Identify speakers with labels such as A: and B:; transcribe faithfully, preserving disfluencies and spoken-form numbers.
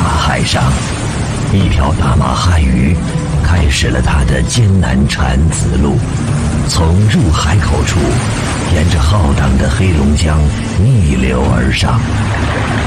A: 海上，一条大马汉鱼开始了它的艰难产子路，从入海口处沿着浩荡的黑龙江逆流而上。